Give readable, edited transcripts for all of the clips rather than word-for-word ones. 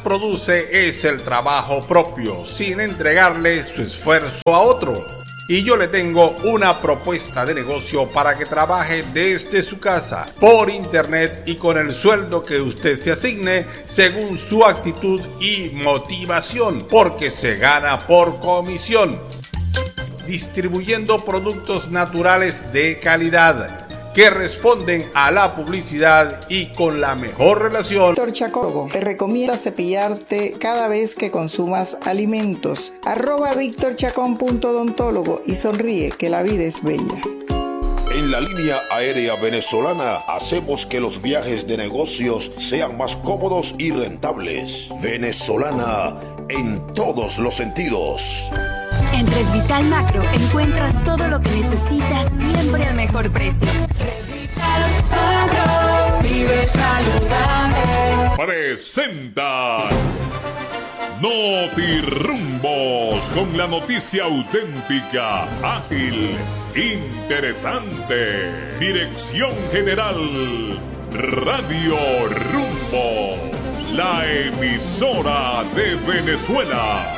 produce es el trabajo propio, sin entregarle su esfuerzo a otro. Y yo le tengo una propuesta de negocio para que trabaje desde su casa, por internet y con el sueldo que usted se asigne según su actitud y motivación, porque se gana por comisión. Distribuyendo productos naturales de calidad que responden a la publicidad y con la mejor relación. Víctor Chacón te recomienda cepillarte cada vez que consumas alimentos. @VictorChacón.odontólogo y sonríe, que la vida es bella. En la línea aérea venezolana hacemos que los viajes de negocios sean más cómodos y rentables. Venezolana en todos los sentidos. En Red Vital Macro encuentras todo lo que necesitas siempre al mejor precio. Red Vital Macro, vive saludable. Presenta Notirumbos, con la noticia auténtica, ágil, interesante. Dirección General Radio Rumbo, la emisora de Venezuela.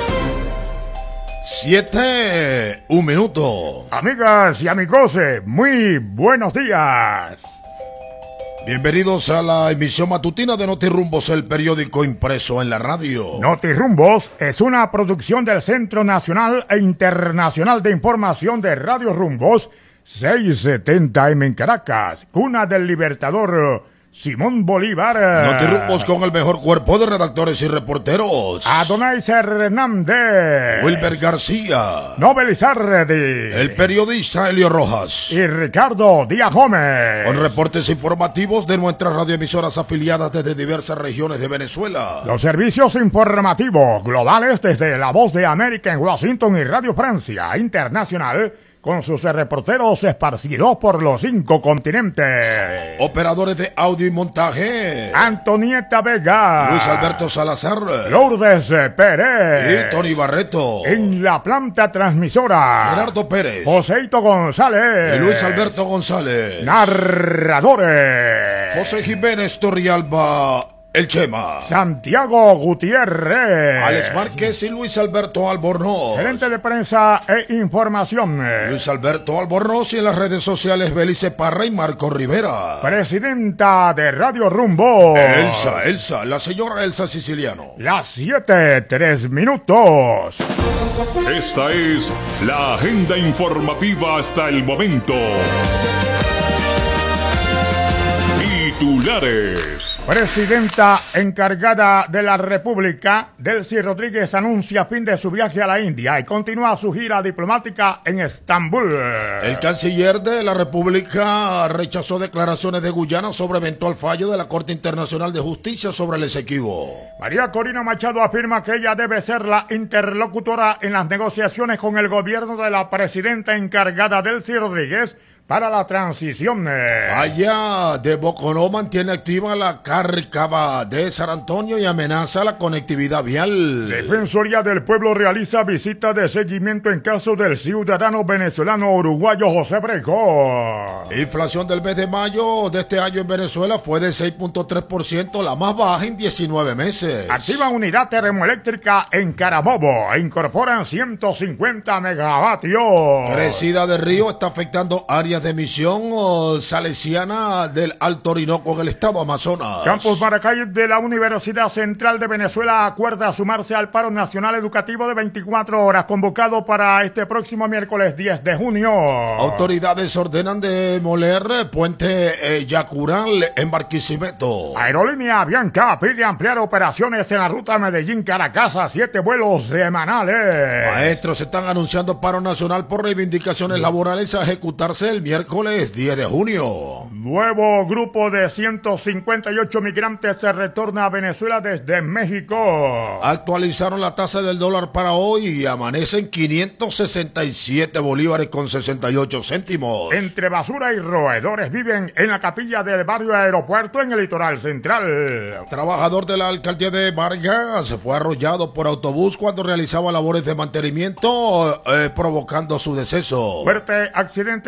7:01. Amigas y amigos, muy buenos días. Bienvenidos a la emisión matutina de Notirumbos, el periódico impreso en la radio. Notirumbos es una producción del Centro Nacional e Internacional de Información de Radio Rumbos, 670M en Caracas, cuna del libertador Simón Bolívar. Notirumbos con el mejor cuerpo de redactores y reporteros: Adonai Hernández, Wilber García, Nobel Izardi, el periodista Elio Rojas y Ricardo Díaz Gómez. Con reportes informativos de nuestras radioemisoras afiliadas desde diversas regiones de Venezuela. Los servicios informativos globales desde La Voz de América en Washington y Radio Francia Internacional, con sus reporteros esparcidos por los 5 continentes. Operadores de audio y montaje: Antonieta Vega, Luis Alberto Salazar, Lourdes Pérez y Tony Barreto. En la planta transmisora: Gerardo Pérez, Joseito González y Luis Alberto González. Narradores: José Jiménez Torrialba, el Chema, Santiago Gutiérrez, Alex Márquez y Luis Alberto Albornoz. Gerente de prensa e información: Luis Alberto Albornoz, y en las redes sociales Belice Parra y Marco Rivera. Presidenta de Radio Rumbo: Elsa, la señora Elsa Siciliano. Las 7:03. Esta es la agenda informativa hasta el momento. Titulares. Presidenta encargada de la República, Delcy Rodríguez, anuncia fin de su viaje a la India y continúa su gira diplomática en Estambul. El canciller de la República rechazó declaraciones de Guyana sobre eventual fallo de la Corte Internacional de Justicia sobre el Esequibo. María Corina Machado afirma que ella debe ser la interlocutora en las negociaciones con el gobierno de la presidenta encargada, Delcy Rodríguez, para la transición. Allá de Boconó mantiene activa la cárcava de San Antonio y amenaza la conectividad vial. Defensoría del Pueblo realiza visita de seguimiento en caso del ciudadano venezolano uruguayo José Brejó. Inflación del mes de mayo de este año en Venezuela fue de 6.3%, la más baja en 19 meses. Activa unidad termoeléctrica en Carabobo e incorporan 150 megavatios. Crecida de río está afectando áreas de emisión salesiana del Alto Orinoco en el estado Amazonas. Campus Maracay de la Universidad Central de Venezuela acuerda sumarse al paro nacional educativo de 24 horas convocado para este próximo miércoles 10 de junio. Autoridades ordenan demoler puente Yacural en Barquisimeto. Aerolínea Avianca pide ampliar operaciones en la ruta Medellín-Caracas a 7 vuelos semanales. Maestros están anunciando paro nacional por reivindicaciones laborales a ejecutarse el miércoles 10 de junio. Nuevo grupo de 158 migrantes se retorna a Venezuela desde México. Actualizaron la tasa del dólar para hoy y amanecen 567 bolívares con 68 céntimos. Entre basura y roedores viven en la capilla del barrio Aeropuerto en el litoral central. Trabajador de la alcaldía de Vargas fue arrollado por autobús cuando realizaba labores de mantenimiento, provocando su deceso. Fuerte accidente de tránsito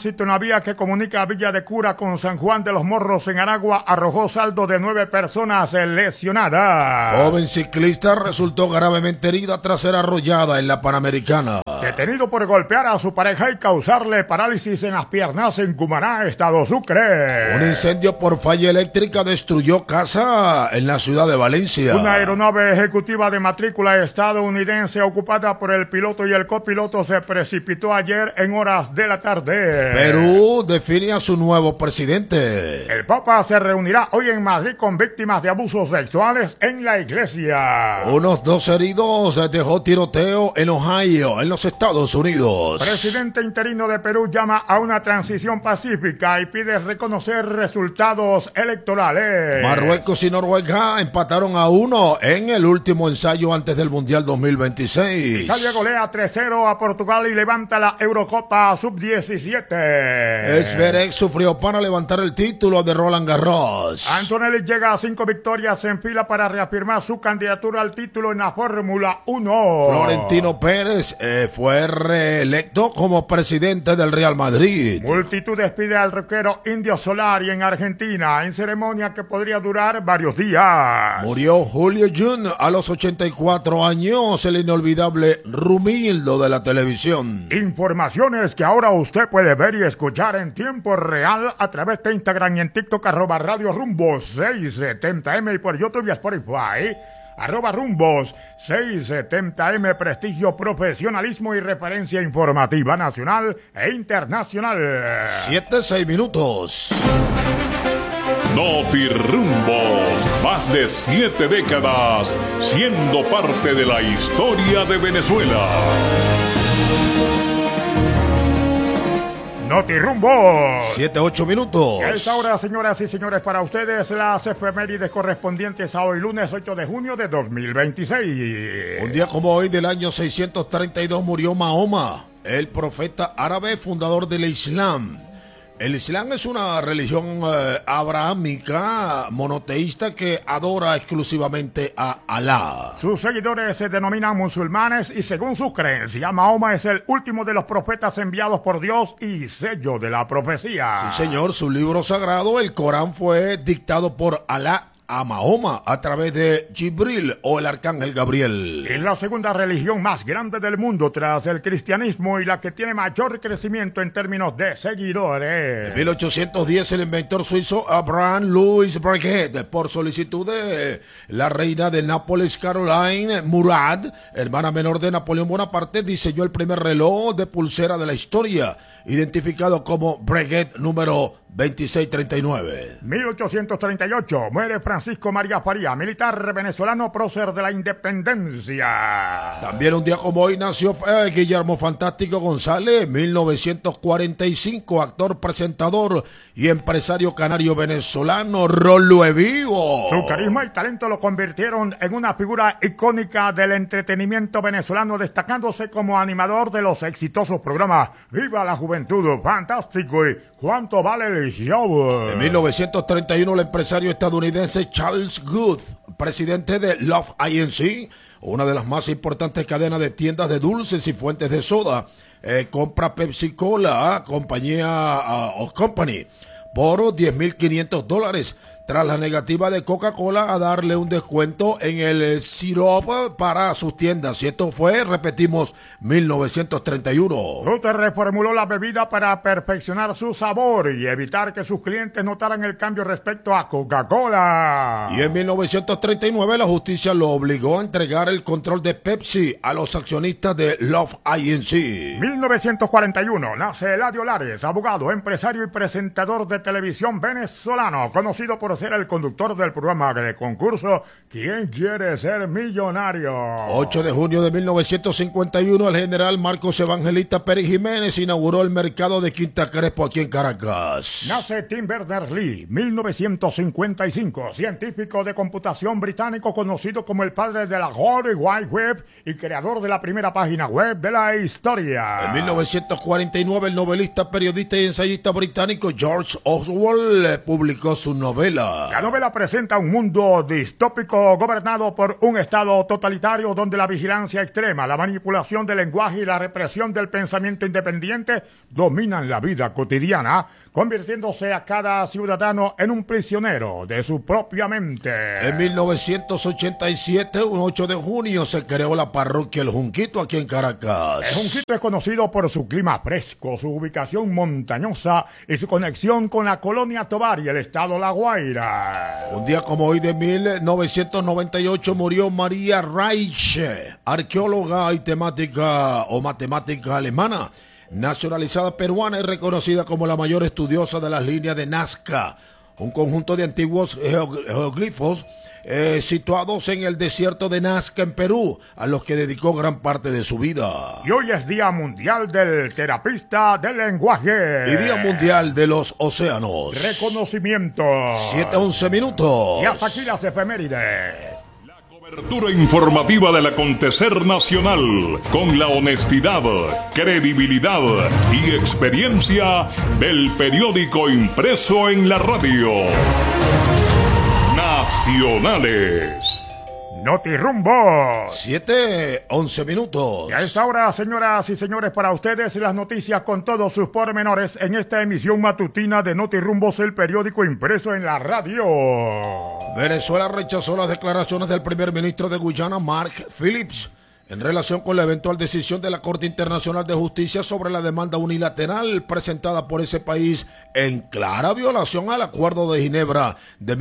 tránsito en la vía que comunica Villa de Cura con San Juan de los Morros en Aragua arrojó saldo de 9 personas lesionadas. Joven ciclista resultó gravemente herida tras ser arrollada en la Panamericana. Detenido por golpear a su pareja y causarle parálisis en las piernas en Cumaná, Estado Sucre. Un incendio por falla eléctrica destruyó casa en la ciudad de Valencia. Una aeronave ejecutiva de matrícula estadounidense ocupada por el piloto y el copiloto se precipitó ayer en horas de la tarde. Perú define a su nuevo presidente. El Papa se reunirá hoy en Madrid con víctimas de abusos sexuales en la iglesia. Unos 2 heridos dejó tiroteo en Ohio, en los Estados Unidos. Presidente interino de Perú llama a una transición pacífica y pide reconocer resultados electorales. Marruecos y Noruega empataron a 1 en el último ensayo antes del Mundial 2026. Italia golea 3-0 a Portugal y levanta la Eurocopa Sub-17. Zverev sufrió para levantar el título de Roland Garros. Antonelli llega a 5 victorias en fila para reafirmar su candidatura al título en la Fórmula 1. Florentino Pérez fue reelecto como presidente del Real Madrid. Multitud despide al rockero Indio Solari en Argentina en ceremonia que podría durar varios días. Murió Julio Jun a los 84 años, el inolvidable Rumildo de la televisión. Informaciones que ahora usted puede ver y escuchar en tiempo real a través de Instagram y en TikTok @Radio Rumbos 670M y por YouTube y Spotify @Rumbos 670M, prestigio, profesionalismo y referencia informativa nacional e internacional. 7-6 minutos. Notirumbos, más de 7 décadas siendo parte de la historia de Venezuela. Notirumbos. 7-8 minutos. A esta hora, señoras y señores, para ustedes las efemérides correspondientes a hoy, lunes 8 de junio de 2026. Un día como hoy del año 632 murió Mahoma, el profeta árabe fundador del Islam. El Islam es una religión abrahámica monoteísta que adora exclusivamente a Alá. Sus seguidores se denominan musulmanes y según sus creencias, Mahoma es el último de los profetas enviados por Dios y sello de la profecía. Sí, señor, su libro sagrado, el Corán, fue dictado por Alá a Mahoma a través de Jibril o el arcángel Gabriel. Es la segunda religión más grande del mundo tras el cristianismo y la que tiene mayor crecimiento en términos de seguidores. En 1810 el inventor suizo Abraham Louis Breguet, por solicitud de la reina de Nápoles Caroline Murad, hermana menor de Napoleón Bonaparte, diseñó el primer reloj de pulsera de la historia, identificado como Breguet número 2639. 1838, muere Francisco María Faría, militar venezolano, prócer de la independencia. También un día como hoy nació Guillermo Fantástico González, 1945, actor, presentador y empresario canario venezolano, Rolo Vivo. Su carisma y talento lo convirtieron en una figura icónica del entretenimiento venezolano, destacándose como animador de los exitosos programas Viva la Juventud, Fantástico y ¿Cuánto vale el show? En 1931 el empresario estadounidense Charles Good, presidente de Love Inc., una de las más importantes cadenas de tiendas de dulces y fuentes de soda, compra Pepsi Cola, Company, por $10,500 tras la negativa de Coca-Cola a darle un descuento en el sirope para sus tiendas. Y esto fue, repetimos, 1931. Luther reformuló la bebida para perfeccionar su sabor y evitar que sus clientes notaran el cambio respecto a Coca-Cola. Y en 1939 la justicia lo obligó a entregar el control de Pepsi a los accionistas de Love Inc. 1941 nace Eladio Lares, abogado, empresario y presentador de televisión venezolano, conocido por ser el conductor del programa de concurso ¿Quién quiere ser millonario? 8 de junio de 1951 el general Marcos Evangelista Pérez Jiménez inauguró el mercado de Quinta Crespo aquí en Caracas. Nace Tim Berners-Lee, 1955, científico de computación británico conocido como el padre de la World Wide Web y creador de la primera página web de la historia. En 1949 el novelista, periodista y ensayista británico George Oswald publicó su novela novela. La novela presenta un mundo distópico gobernado por un estado totalitario donde la vigilancia extrema, la manipulación del lenguaje y la represión del pensamiento independiente dominan la vida cotidiana, convirtiéndose a cada ciudadano en un prisionero de su propia mente. En 1987, un 8 de junio, se creó la parroquia El Junquito aquí en Caracas. El Junquito es conocido por su clima fresco, su ubicación montañosa y su conexión con la colonia Tovar y el estado La Guaira. Un día como hoy de 1998 murió María Reich, arqueóloga y matemática alemana, nacionalizada peruana y reconocida como la mayor estudiosa de las líneas de Nazca, un conjunto de antiguos geoglifos situados en el desierto de Nazca en Perú, a los que dedicó gran parte de su vida. Y hoy es Día Mundial del Terapista del Lenguaje. Y Día Mundial de los Océanos. Reconocimiento. 7:11 minutos. Y hasta aquí las efemérides. Cobertura informativa del acontecer nacional con la honestidad, credibilidad y experiencia del periódico impreso en la radio. Nacionales. Notirumbo. 7:11 minutos. Y a esta hora, señoras y señores, para ustedes las noticias con todos sus pormenores en esta emisión matutina de Notirumbos, el periódico impreso en la radio. Venezuela rechazó las declaraciones del primer ministro de Guyana, Mark Phillips, en relación con la eventual decisión de la Corte Internacional de Justicia sobre la demanda unilateral presentada por ese país en clara violación al Acuerdo de Ginebra de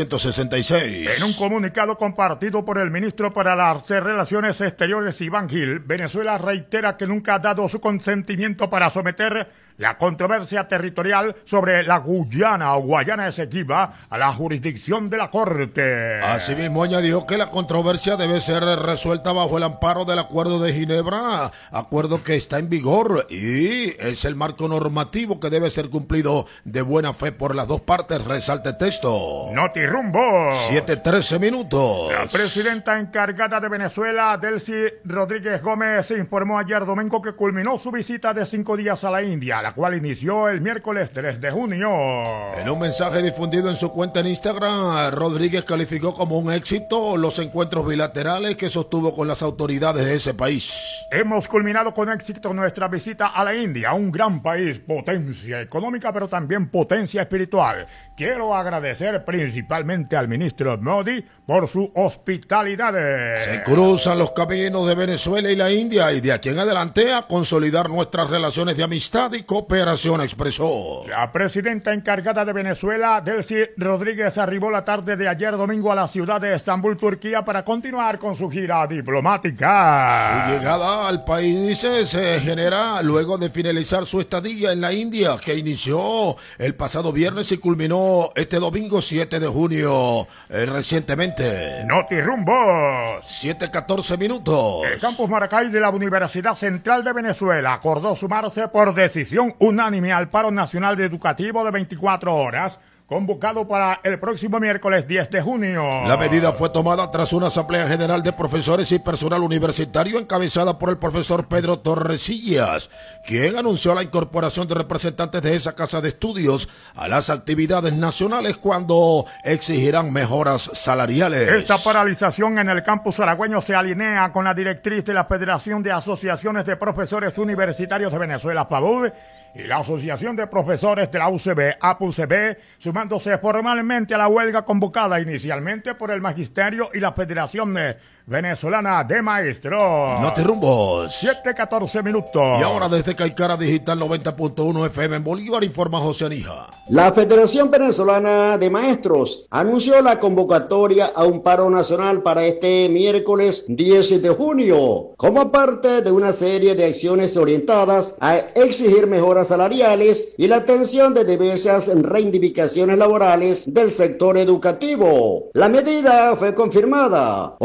1966. En un comunicado compartido por el ministro para las Relaciones Exteriores, Iván Gil, Venezuela reitera que nunca ha dado su consentimiento para someter la controversia territorial sobre la Guyana o Guayana Esequiba a la jurisdicción de la Corte. Asimismo, añadió que la controversia debe ser resuelta bajo el amparo del Acuerdo de Ginebra, acuerdo que está en vigor y es el marco normativo que debe ser cumplido de buena fe por las dos partes, resalta el texto. Notirumbo. 7:13 minutos. La presidenta encargada de Venezuela, Delcy Rodríguez Gómez, informó ayer domingo que culminó su visita de 5 días a la India, la cual inició el miércoles 3 de junio. En un mensaje difundido en su cuenta en Instagram, Rodríguez calificó como un éxito los encuentros bilaterales que sostuvo con las autoridades de ese país. Hemos culminado con éxito nuestra visita a la India, un gran país, potencia económica, pero también potencia espiritual. Quiero agradecer principalmente al ministro Modi por su hospitalidad. Se cruzan los caminos de Venezuela y la India y de aquí en adelante a consolidar nuestras relaciones de amistad y cooperación, expresó. La presidenta encargada de Venezuela, Delcy Rodríguez, arribó la tarde de ayer domingo a la ciudad de Estambul, Turquía, para continuar con su gira diplomática. Su llegada al país se genera luego de finalizar su estadía en la India, que inició el pasado viernes y culminó este domingo 7 de junio recientemente. Notirumbos. 7:14 minutos. El campus Maracay de la Universidad Central de Venezuela acordó sumarse por decisión unánime al paro nacional educativo de 24 horas, convocado para el próximo miércoles 10 de junio. La medida fue tomada tras una asamblea general de profesores y personal universitario encabezada por el profesor Pedro Torresillas, quien anunció la incorporación de representantes de esa casa de estudios a las actividades nacionales cuando exigirán mejoras salariales. Esta paralización en el campus aragüeño se alinea con la directriz de la Federación de Asociaciones de Profesores Universitarios de Venezuela, FABUV, y la Asociación de Profesores de la UCB, APUCB, sumándose formalmente a la huelga convocada inicialmente por el Magisterio y la Federación Venezolana de Maestros. Notirumbos. 7:14 minutos. Y ahora desde Caicara Digital 90.1 FM en Bolívar, informa José Anija. La Federación Venezolana de Maestros anunció la convocatoria a un paro nacional para este miércoles 10 de junio, como parte de una serie de acciones orientadas a exigir mejoras salariales y la atención de diversas reivindicaciones laborales del sector educativo. La medida fue confirmada por la presidenta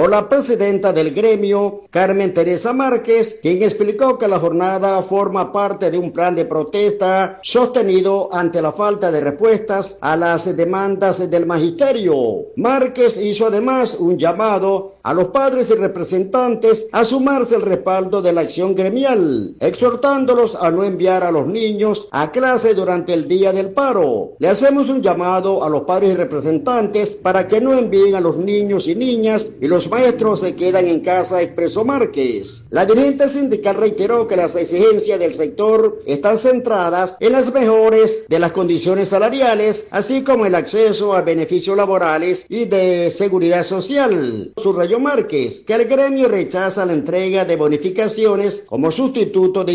presidenta del gremio, Carmen Teresa Márquez, quien explicó que la jornada forma parte de un plan de protesta sostenido ante la falta de respuestas a las demandas del magisterio. Márquez hizo además un llamado a los padres y representantes a sumarse al respaldo de la acción gremial, exhortándolos a no enviar a los niños a clase durante el día del paro. Le hacemos un llamado a los padres y representantes para que no envíen a los niños y niñas y los maestros se quedan en casa, expresó Márquez. La dirigente sindical reiteró que las exigencias del sector están centradas en las mejores de las condiciones salariales, así como el acceso a beneficios laborales y de seguridad social. Subrayó Márquez que el gremio rechaza la entrega de bonificaciones como sustituto de